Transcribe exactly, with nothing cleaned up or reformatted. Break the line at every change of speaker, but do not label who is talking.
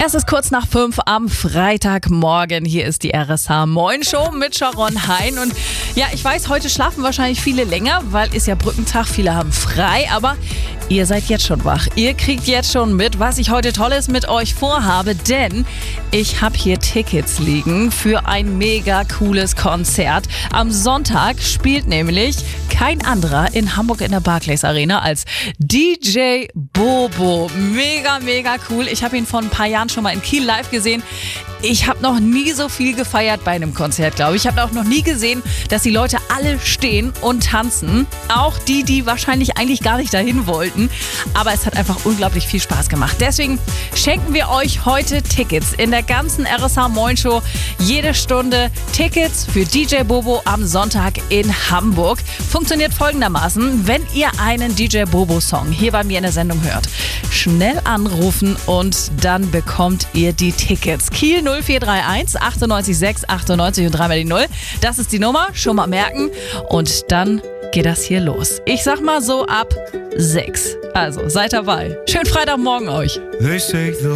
Es ist kurz nach fünf am Freitagmorgen. Hier ist die R S H Moin Show mit Sharon Hein. Und ja, ich weiß, heute schlafen wahrscheinlich viele länger, weil ist ja Brückentag, viele haben frei. Aber ihr seid jetzt schon wach. Ihr kriegt jetzt schon mit, was ich heute Tolles mit euch vorhabe. Denn ich habe hier Tickets liegen für ein mega cooles Konzert. Am Sonntag spielt nämlich kein anderer in Hamburg in der Barclays Arena als D J Bobo. Mega, mega cool. Ich habe ihn vor ein paar Jahren schon mal in Kiel live gesehen. Ich habe noch nie so viel gefeiert bei einem Konzert, glaube ich. Ich habe auch noch nie gesehen, dass die Leute alle stehen und tanzen. Auch die, die wahrscheinlich eigentlich gar nicht dahin wollten. Aber es hat einfach unglaublich viel Spaß gemacht. Deswegen schenken wir euch heute Tickets in der ganzen R S H Moin Show. Jede Stunde Tickets für D J Bobo am Sonntag in Hamburg. Funktioniert folgendermaßen: Wenn ihr einen D J Bobo Song hier bei mir in der Sendung hört, schnell anrufen und dann bekommt ihr die Tickets. Kiel null vier drei eins achtundneunzig sechs achtundneunzig und dreimal die null. Das ist die Nummer, schon mal merken. Und dann geht das hier los. Ich sag mal so ab sechs. Also seid dabei. Schönen Freitagmorgen euch.